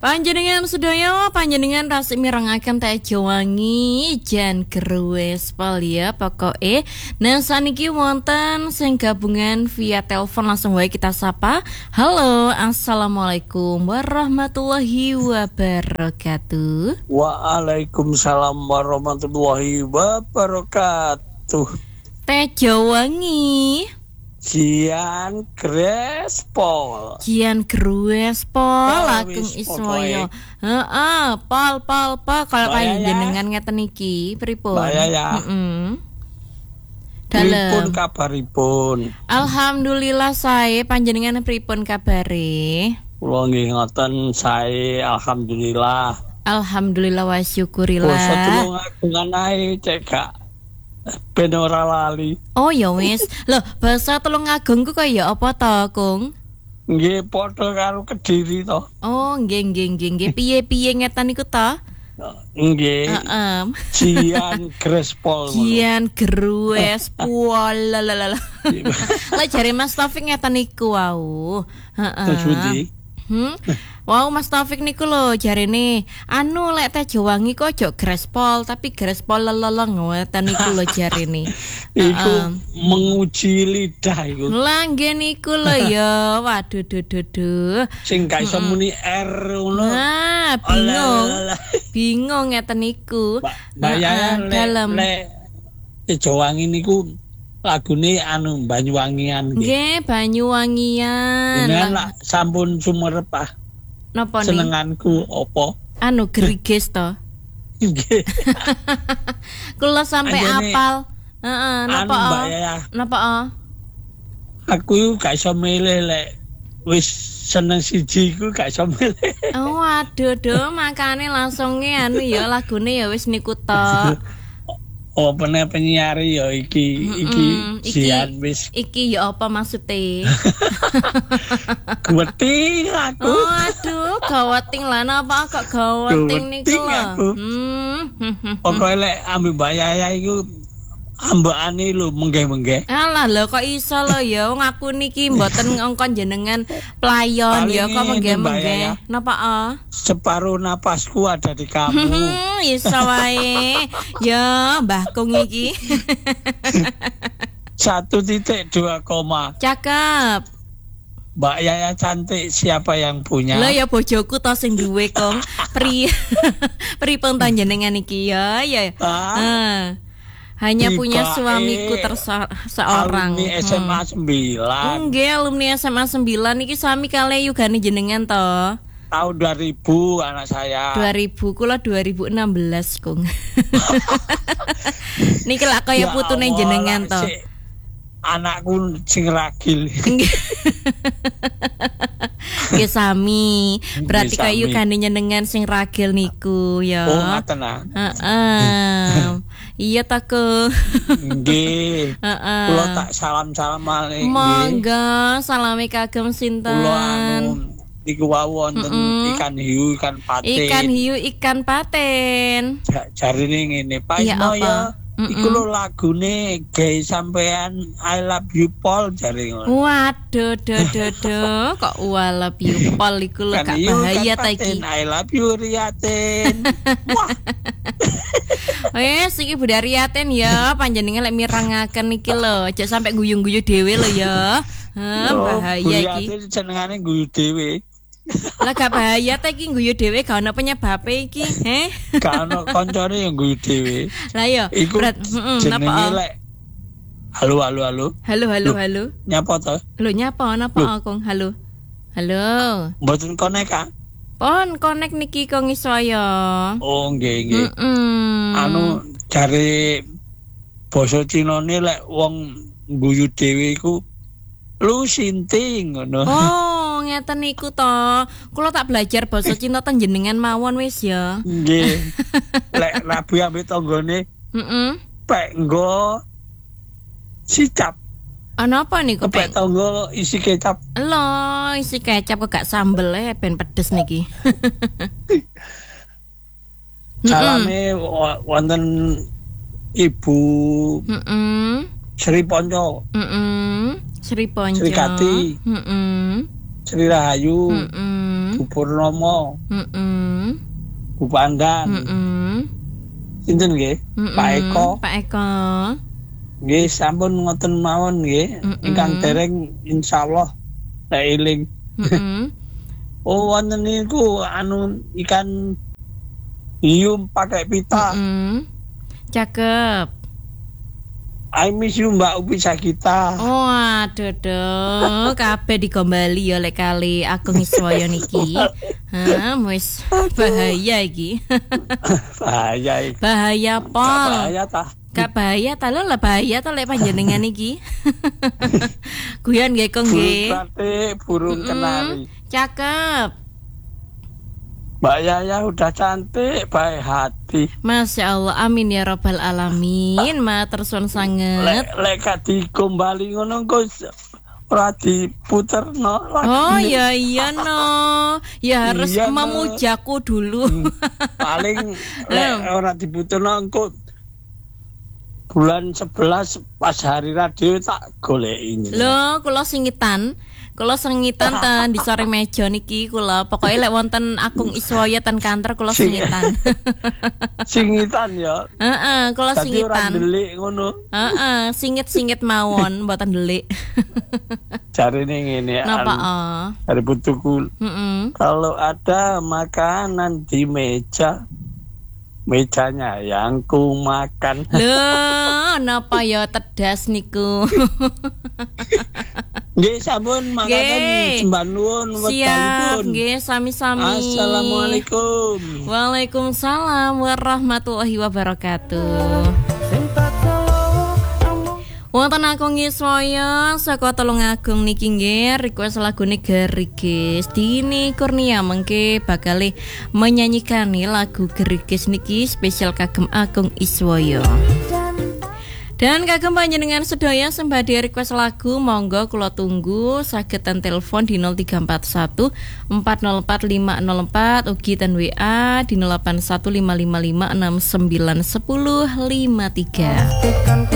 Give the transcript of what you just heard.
Panjenengan sedaya panjenengan rasik mirengaken Tejo Wangi jan gerwes pol ya pokoke. Nah saniki wonten sing gabungan via telepon, langsung wae kita sapa. Halo, assalamualaikum warahmatullahi wabarakatuh. Waalaikumsalam warahmatullahi wabarakatuh. Tejo Wangi Jian Grespol. Jian Grespol Agung Iswoyo. Heeh, pol kalau panjenengan ngeten iki pripun? Ya. Pripun kabaripun? Alhamdulillah sae, panjenengan pripun kabare? Kula nggih ngoten sae, alhamdulillah. Alhamdulillah wa syukurillah. Basa tulung agungan ae cekak. Ben ora lali. Oh ya wis. Loh, basa Tulungagung ku kaya apa to, Kung? Nggih padha karo Kediri to. Oh, nggih. Piye-piye ngeten niku to? Nggih. Heeh. Jian Grespol. Jian Grespol. Lah jare Mas Taufik ngeten niku wau. Heeh. Terus pundi? Wow, Mas Taufik niku lho jarene anu lek Tejo Wangi kok aja Grespol tapi Grespol leleleng ngoten niku lho jarene. Iku menguji lidah iku. Lah nggih niku lho ya. Waduh duh. Sing gak iso muni R ngono. Nah, bingung ngeten niku. Bayaran dalam Tejo Wangi niku lagune anu Banyuwangian nggih. Nggih, Banyuwangian. Lah sampun sumerep ah. Napa nih? Senenganku opo? Anu geriges to. Nggih. Kula sampe apal. Heeh, napa? Napa? Aku gak iso milih lek wis seneng siji iku gak iso milih. Oh, aduh, makane langsung anu ya lagune ya wis niku to. Oh, penyiar ya iki sian wis. Iki ya apa maksude? Gweting aku. Oh, aduh, gaweting lah napa kok gaweting niku lho. Pokoke lek ambe bayaya iku ambekane lho menggeh-menggeh. Alah lho kok iso lho ya wong aku niki mboten ngongkon jenengan playon ya kok menggeh-menggeh. Napa Separuh napasku ada di kamu. Iso wae. Ya, Mbah Kung iki. 1.2 koma. Cakep. Mbak Yaya cantik, siapa yang punya? Lah ya bojoku to sing duwe Kong. Pripun panjenengan iki ya. Hanya punya suamiku seorang. Alumni SMA 9. Nggih, alumni SMA 9 iki sami kali yugane jenengan to. Tahun 2000 anak saya. 2000 kula 2016, Kung. Niki lak kaya putune jenengan to. Anakku sing ragil. Nggih sami. Berarti kaya yugane jenengan sing ragil niku ya. Oh, ngaten ah. Heeh. Iya ta, Kung. Nggih. Kula tak salam-salam malih. Monggo, salame kagem sinten? Kula anu niku wau wonten ikan hiu, ikan paten. Ikan hiu, ikan paten. Jarine ngene, Pak Ismo ya. Iku lho lagune gawe sampean I love you Paul jare ngono. Waduh, kok I love you Paul iku lho gak bahaya ta iki. I love you Riatin. Wah. Wes iki Bunda Riatin ya, panjenengan lek mirangaken iki lho, aja sampe guyung-guyu dhewe lho ya. Bahaya iki. Riatin senengane guyu dhewe. Lah gak bahaya ta iki guyu dhewe gak ono penyebabe iki, Gak ono kancane yang guyu dhewe. Lah ya, napa? Halo. Halo. Nyapa to? Lho nyapa napa Kong? Halo. Mboten konek ah. Pon konek niki Kong Iswaya. Oh nggih. Anu jare basa Cinane lek wong guyu dhewe iku lu sinting ngono. Oh, ngeten niku to. Kula tak belajar basa Cina ten jenengan mawon wis ya. Nggih. Lek rabi ambek tanggane. Pek nggo sicap. Ana apa niku pek tangga isi kecap. Lho, isi kecap kok gak sambel ben pedes niki. Salame wonten Ibu Sri Ponco. Sri Ponco. Sri Kati. Sri Rahayu. Bu Purnomo. Bu Pandan. Sinten nggih? Pak Eko. Pak Eko. Nggih, sampun ngoten mawon nggih. Ingkang dereng insyaallah tak eling. Oh, wonten niku ikan hiu pakai pita. Cakep. I miss you Mbak Upi Sagita. Oh, aduh, kabeh digombali ya lek kali aku ngiswaya niki. Wis bahaya iki. Bahaya iki. Bahaya pol. Bahaya ta? Gak bahaya ta lho, lah bahaya ta lek panjenengan iki. Guyon nggih kok nggih. Burung kenari. Cakep. Mbak Yaya udah cantik, baik hati. Masya Allah, amin ya robbal alamin. Matur suwun sanget. Lek gak digombali ngono kok ora diputerno lagi. Oh iya no. Ya harus memujaku dulu. Paling lek ora diputerno engko bulan 11 pas hari radio tak goleki. Lho, kula singitan ten di sore meja niki kula pokoke lek wonten Agung Iswaya ten kantor kula singitan. Singitan ya. Kula singitan. Dadi ora ndelik ngono. Singit-singit mawon mboten ndelik. Jarine ngene. Napa Dari putuku. Kalau ada makanan di mejanya yang ku makan. Lho, napa ya tedas niku? Nggih, sampun makaten sembah nuwun wekdalipun. Nggih, sami-sami. Assalamualaikum. Waalaikumsalam warahmatullahi wabarakatuh. Wonten Agung Iswaya saka Tulungagung niki nggih request lagune Gerigis. Dini Kurnia mengke bakal menyanyikan lagu Gerigis niki spesial kagem Agung Iswaya. Dan kagem panjenengan sedaya sembadya request lagu monggo kula tunggu sagedan telepon di 0341 404 504 ugi ten WA di 081555691053.